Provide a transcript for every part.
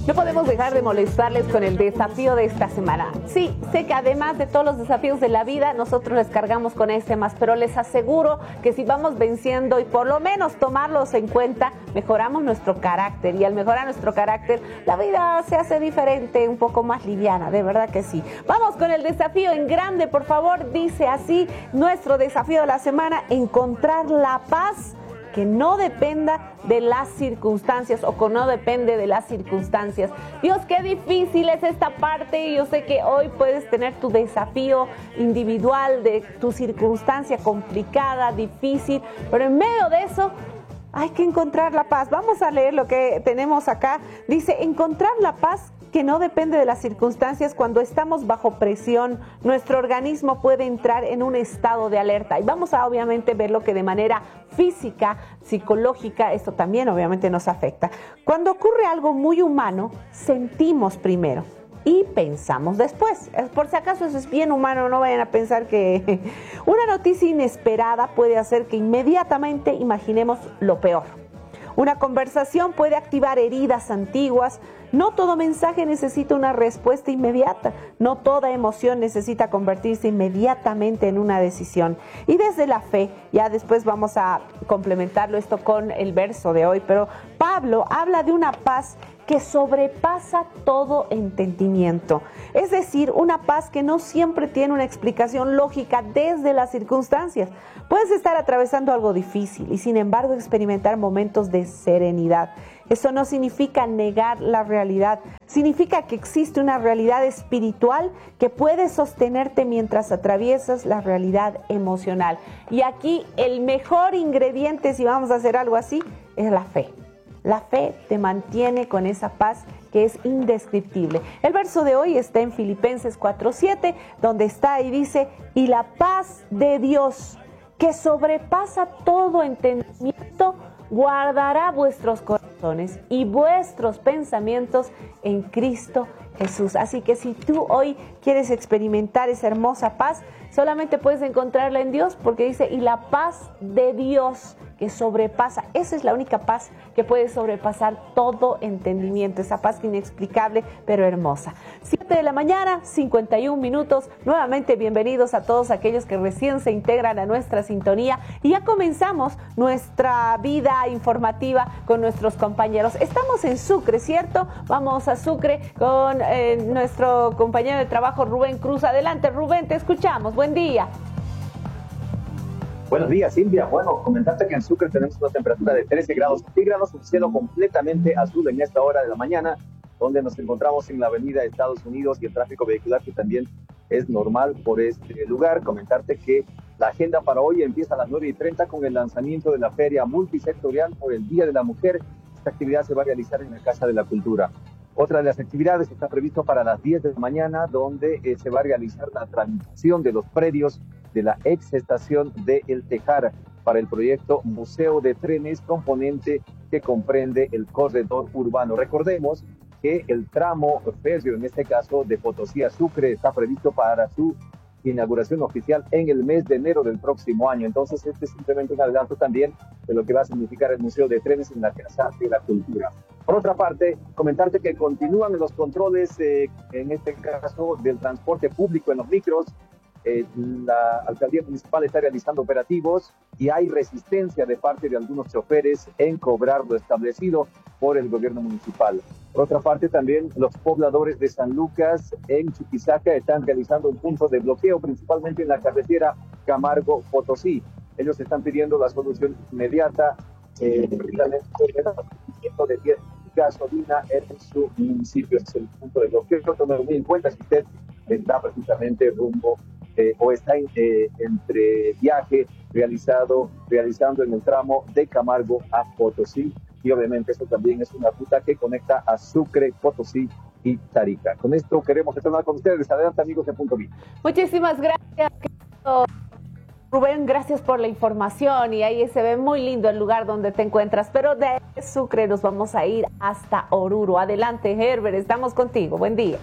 No podemos dejar de molestarles con el desafío de esta semana. Sí, sé que además de todos los desafíos de la vida, nosotros les cargamos con este más, pero les aseguro que si vamos venciendo y por lo menos tomarlos en cuenta, mejoramos nuestro carácter. Y al mejorar nuestro carácter, la vida se hace diferente, un poco más liviana, de verdad que sí. Vamos con el desafío en grande, por favor. Dice así nuestro desafío de la semana: encontrar la paz que no dependa de las circunstancias o que no depende de las circunstancias. Dios, qué difícil es esta parte. Yo sé que hoy puedes tener tu desafío individual de tu circunstancia complicada, difícil, pero en medio de eso hay que encontrar la paz. Vamos a leer lo que tenemos acá. Dice: encontrar la paz que no depende de las circunstancias. Cuando estamos bajo presión, nuestro organismo puede entrar en un estado de alerta. Y vamos a obviamente ver lo que de manera física, psicológica, esto también obviamente nos afecta. Cuando ocurre algo muy humano, sentimos primero y pensamos después. Por si acaso eso es bien humano, no vayan a pensar que una noticia inesperada puede hacer que inmediatamente imaginemos lo peor. Una conversación puede activar heridas antiguas. No todo mensaje necesita una respuesta inmediata. No toda emoción necesita convertirse inmediatamente en una decisión. Y desde la fe, ya después vamos a complementarlo esto con el verso de hoy, pero Pablo habla de una paz que sobrepasa todo entendimiento. Es decir, una paz que no siempre tiene una explicación lógica desde las circunstancias. Puedes estar atravesando algo difícil y sin embargo experimentar momentos de serenidad. Eso no significa negar la realidad, significa que existe una realidad espiritual que puede sostenerte mientras atraviesas la realidad emocional. Y aquí el mejor ingrediente, si vamos a hacer algo así, es la fe. La fe te mantiene con esa paz que es indescriptible. El verso de hoy está en Filipenses 4:7, donde está y dice: y la paz de Dios, que sobrepasa todo entendimiento, guardará vuestros corazones y vuestros pensamientos en Cristo Jesús. Así que si tú hoy quieres experimentar esa hermosa paz, solamente puedes encontrarla en Dios, porque dice: y la paz de Dios, que sobrepasa, esa es la única paz que puede sobrepasar todo entendimiento, esa paz inexplicable pero hermosa. 7 de la mañana, 51 minutos, nuevamente bienvenidos a todos aquellos que recién se integran a nuestra sintonía y ya comenzamos nuestra vida informativa con nuestros compañeros. Estamos en Sucre, ¿cierto? Vamos a Sucre con nuestro compañero de trabajo Rubén Cruz. Adelante, Rubén, te escuchamos, buen día. Buenos días, Silvia. Bueno, comentarte que en Sucre tenemos una temperatura de 13 grados centígrados, un cielo completamente azul en esta hora de la mañana, donde nos encontramos en la avenida de Estados Unidos y el tráfico vehicular que también es normal por este lugar. Comentarte que la agenda para hoy empieza a las 9:30 con el lanzamiento de la feria multisectorial por el Día de la Mujer. Esta actividad se va a realizar en la Casa de la Cultura. Otra de las actividades está previsto para las 10 de la mañana, donde se va a realizar la tramitación de los predios de la ex estación de El Tejar para el proyecto Museo de Trenes, componente que comprende el corredor urbano. Recordemos que el tramo férreo, en este caso de Potosí a Sucre, está previsto para su inauguración oficial en el mes de enero del próximo año. Entonces, este es simplemente un adelanto también de lo que va a significar el Museo de Trenes en la Casa de la Cultura. Por otra parte, comentarte que continúan los controles, en este caso, del transporte público en los micros. La alcaldía municipal está realizando operativos y hay resistencia de parte de algunos choferes en cobrar lo establecido por el gobierno municipal. Por otra parte, también los pobladores de San Lucas en Chuquisaca están realizando un punto de bloqueo, principalmente en la carretera Camargo-Potosí. Ellos están pidiendo la solución inmediata de gasolina en su municipio. Este es el punto de bloqueo. Tómelo muy en cuenta si usted está precisamente rumbo o está entre viaje realizando en el tramo de Camargo a Potosí, y obviamente eso también es una ruta que conecta a Sucre, Potosí y Tarija. Con esto queremos retornar con ustedes. Adelante, amigos de Punto Vivo. Muchísimas gracias, Rubén, gracias por la información, y ahí se ve muy lindo el lugar donde te encuentras, pero de Sucre nos vamos a ir hasta Oruro. Adelante, Herbert, estamos contigo, buen día.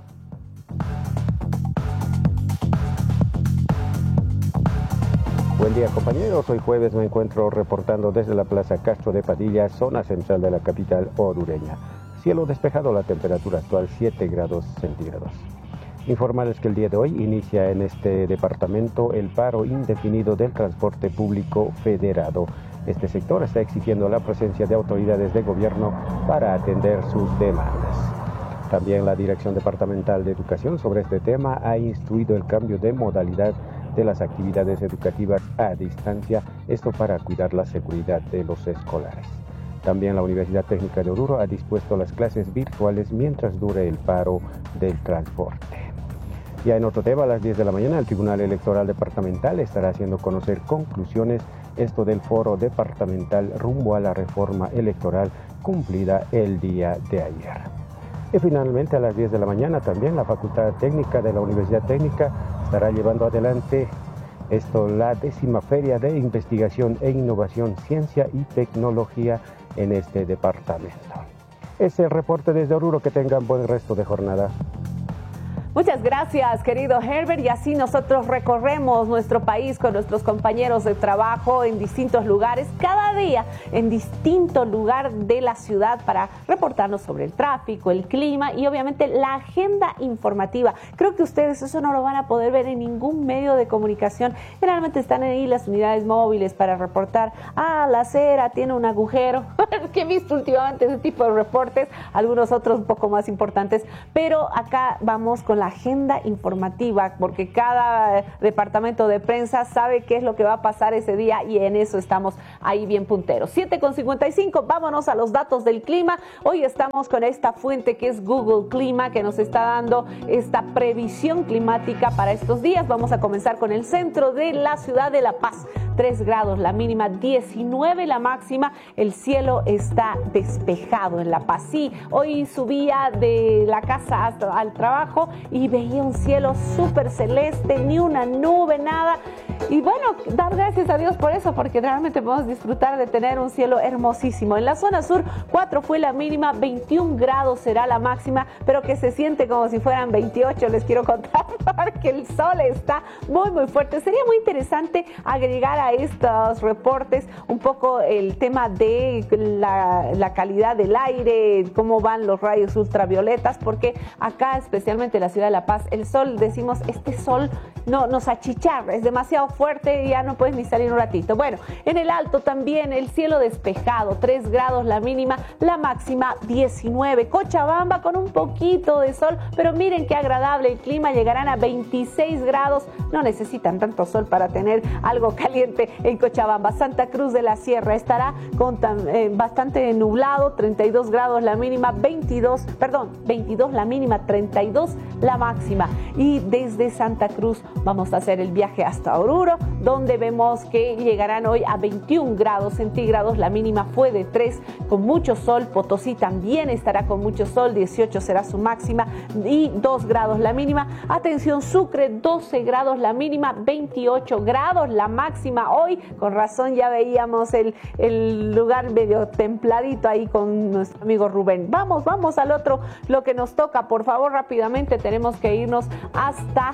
Buen Buen día, compañeros. Hoy jueves me encuentro reportando desde la Plaza Castro de Padilla, zona central de la capital orureña. Cielo despejado, la temperatura actual 7 grados centígrados. Informarles que el día de hoy inicia en este departamento el paro indefinido del transporte público federado. Este sector está exigiendo la presencia de autoridades de gobierno para atender sus demandas. También la Dirección Departamental de Educación sobre este tema ha instruido el cambio de modalidad de las actividades educativas a distancia, esto para cuidar la seguridad de los escolares. También la Universidad Técnica de Oruro ha dispuesto las clases virtuales mientras dure el paro del transporte. Ya en otro tema, a las 10 de la mañana, el Tribunal Electoral Departamental estará haciendo conocer conclusiones, esto del foro departamental rumbo a la reforma electoral cumplida el día de ayer. Y finalmente, a las 10 de la mañana, también la Facultad Técnica de la Universidad Técnica estará llevando adelante la 10ª Feria de Investigación e Innovación, Ciencia y Tecnología en este departamento. Es el reporte desde Oruro. Que tengan buen resto de jornada. Muchas gracias, querido Herbert, y así nosotros recorremos nuestro país con nuestros compañeros de trabajo en distintos lugares, cada día en distinto lugar de la ciudad para reportarnos sobre el tráfico, el clima y obviamente la agenda informativa. Creo que ustedes eso no lo van a poder ver en ningún medio de comunicación. Generalmente están ahí las unidades móviles para reportar, la acera tiene un agujero, que he visto últimamente ese tipo de reportes, algunos otros un poco más importantes, pero acá vamos con la agenda informativa, porque cada departamento de prensa sabe qué es lo que va a pasar ese día y en eso estamos ahí bien punteros. 7:55, vámonos a los datos del clima. Hoy estamos con esta fuente que es Google Clima, que nos está dando esta previsión climática para estos días. Vamos a comenzar con el centro de la ciudad de La Paz. 3 grados la mínima, 19 la máxima, el cielo está despejado en La Paz. Sí, hoy subía de la casa hasta al trabajo y veía un cielo súper celeste, ni una nube, nada. Y bueno, dar gracias a Dios por eso, porque realmente podemos disfrutar de tener un cielo hermosísimo. En la zona sur, 4 fue la mínima, 21 grados será la máxima, pero que se siente como si fueran 28, les quiero contar, porque el sol está muy, muy fuerte. Sería muy interesante agregar a estos reportes un poco el tema de la calidad del aire, cómo van los rayos ultravioletas, porque acá, especialmente en la ciudad de La Paz, el sol, decimos, este sol no nos achicharra, es demasiado fuerte y ya no puedes ni salir un ratito. Bueno, en el alto también el cielo despejado, 3 grados la mínima, la máxima 19. Cochabamba con un poquito de sol, pero miren qué agradable el clima, llegarán a 26 grados, no necesitan tanto sol para tener algo caliente en Cochabamba. Santa Cruz de la Sierra estará con bastante nublado, 32 grados la mínima, 22 la mínima, 32 la máxima. Y desde Santa Cruz vamos a hacer el viaje hasta Oruro, donde vemos que llegarán hoy a 21 grados centígrados, la mínima fue de 3, con mucho sol. Potosí también estará con mucho sol, 18 será su máxima y 2 grados la mínima. Atención, Sucre, 12 grados la mínima, 28 grados la máxima hoy. Con razón ya veíamos el lugar medio templadito ahí con nuestro amigo Rubén. Vamos al otro, lo que nos toca, por favor, rápidamente tenemos que irnos hasta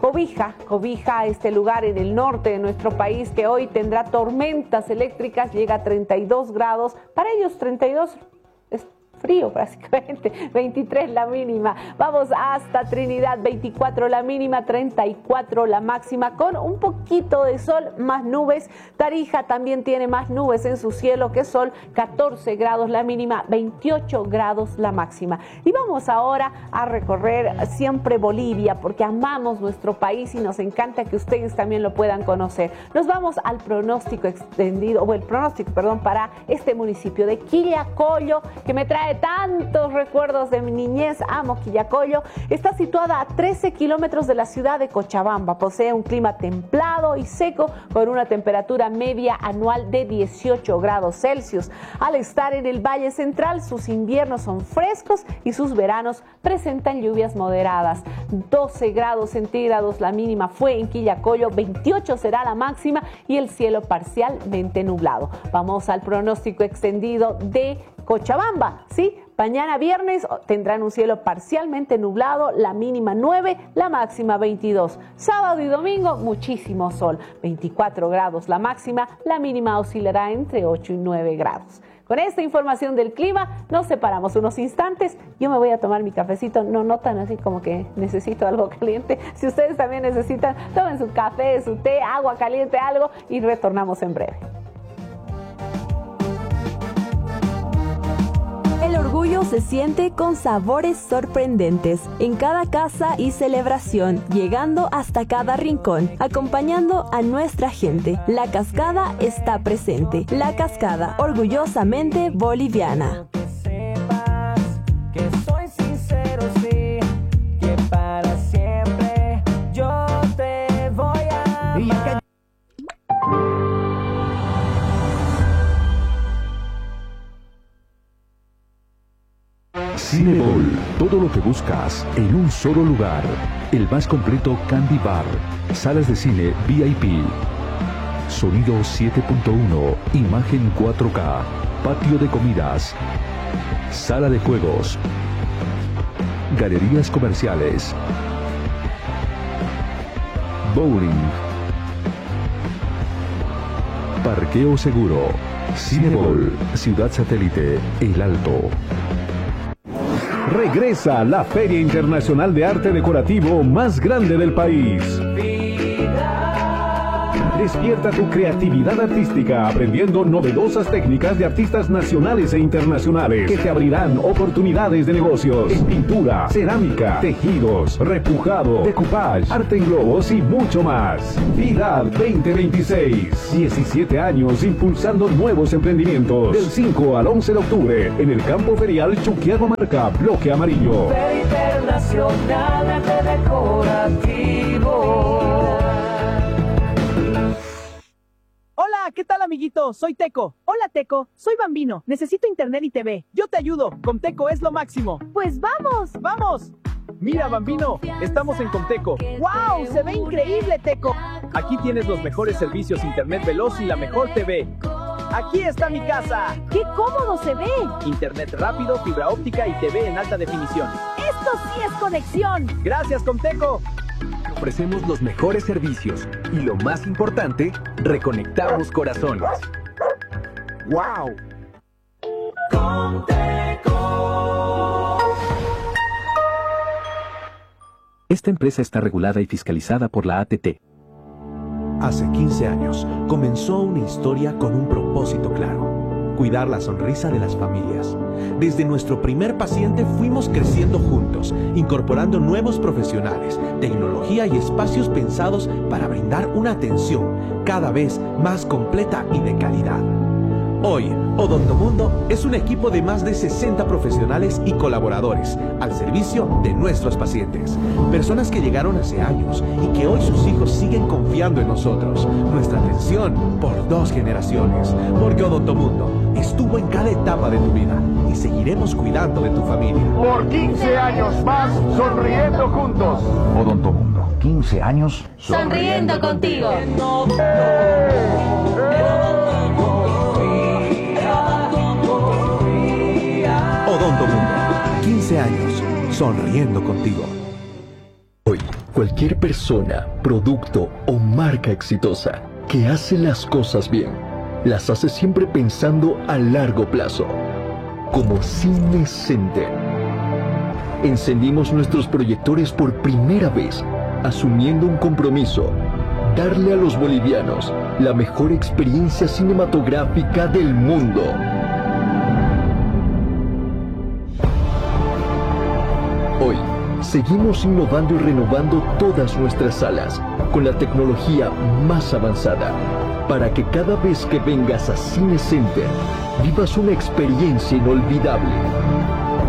Cobija, este lugar en el norte de nuestro país que hoy tendrá tormentas eléctricas, llega a 32 grados, para ellos 32 es frío prácticamente, 23 la mínima. Vamos hasta Trinidad, 24 la mínima, 34 la máxima, con un poquito de sol, más nubes. Tarija también tiene más nubes en su cielo que sol, 14 grados la mínima, 28 grados la máxima. Y vamos ahora a recorrer siempre Bolivia, porque amamos nuestro país y nos encanta que ustedes también lo puedan conocer. Nos vamos al pronóstico extendido, o el pronóstico, perdón, para este municipio de Quillacollo, que me trae tantos recuerdos de mi niñez. Amo Quillacollo. Está situada a 13 kilómetros de la ciudad de Cochabamba. Posee un clima templado y seco con una temperatura media anual de 18 grados Celsius. Al estar en el Valle Central, sus inviernos son frescos y sus veranos presentan lluvias moderadas. 12 grados centígrados la mínima fue en Quillacollo, 28 será la máxima y el cielo parcialmente nublado. Vamos al pronóstico extendido de Cochabamba, ¿sí? Mañana viernes tendrán un cielo parcialmente nublado, la mínima 9, la máxima 22. Sábado y domingo muchísimo sol, 24 grados la máxima, la mínima oscilará entre 8 y 9 grados. Con esta información del clima nos separamos unos instantes. Yo me voy a tomar mi cafecito. No notan así como que necesito algo caliente. Si ustedes también necesitan, tomen su café, su té, agua caliente, algo y retornamos en breve. El orgullo se siente con sabores sorprendentes en cada casa y celebración, llegando hasta cada rincón, acompañando a nuestra gente. La Cascada está presente. La Cascada, orgullosamente boliviana. Cinebol, todo lo que buscas en un solo lugar. El más completo Candy Bar, salas de cine VIP, sonido 7.1, imagen 4K, patio de comidas, sala de juegos, galerías comerciales, bowling, parqueo seguro. Cinebol, Ciudad Satélite, El Alto. Regresa la Feria Internacional de Arte Decorativo más grande del país. Despierta tu creatividad artística aprendiendo novedosas técnicas de artistas nacionales e internacionales que te abrirán oportunidades de negocios en pintura, cerámica, tejidos, repujado, decoupage, arte en globos y mucho más. FIDAD 2026. 17 años impulsando nuevos emprendimientos. Del 5 al 11 de octubre en el Campo Ferial Chuquiaguamarca, Bloque Amarillo. Feria Internacional de Arte Decorativo. Hola, ¿qué tal, amiguito? Soy Teco. Hola, Teco. Soy Bambino. Necesito internet y TV. Yo te ayudo. Comteco es lo máximo. Pues vamos. ¡Vamos! Mira, Bambino, estamos en Comteco. ¡Wow! Se ve increíble, Teco. Aquí tienes los mejores servicios, internet veloz y la mejor TV. Aquí está mi casa. ¡Qué cómodo se ve! Internet rápido, fibra óptica y TV en alta definición. ¡Esto sí es conexión! Gracias, Comteco. Ofrecemos los mejores servicios y lo más importante, reconectamos corazones. ¡Wow! Esta empresa está regulada y fiscalizada por la ATT. Hace 15 años comenzó una historia con un propósito claro: cuidar la sonrisa de las familias. Desde nuestro primer paciente fuimos creciendo juntos, incorporando nuevos profesionales, tecnología y espacios pensados para brindar una atención cada vez más completa y de calidad. Hoy, Odontomundo es un equipo de más de 60 profesionales y colaboradores al servicio de nuestros pacientes. Personas que llegaron hace años y que hoy sus hijos siguen confiando en nosotros. Nuestra atención por 2 generaciones. Porque Odontomundo estuvo en cada etapa de tu vida y seguiremos cuidando de tu familia. Por 15 años más, sonriendo juntos. Odontomundo, 15 años sonriendo contigo. Odontomundo, 15 años sonriendo contigo. Hoy, cualquier persona, producto o marca exitosa que hace las cosas bien, las hace siempre pensando a largo plazo. Como Cine Center. Encendimos nuestros proyectores por primera vez, asumiendo un compromiso: darle a los bolivianos la mejor experiencia cinematográfica del mundo. Hoy, seguimos innovando y renovando todas nuestras salas con la tecnología más avanzada, para que cada vez que vengas a Cine Center vivas una experiencia inolvidable.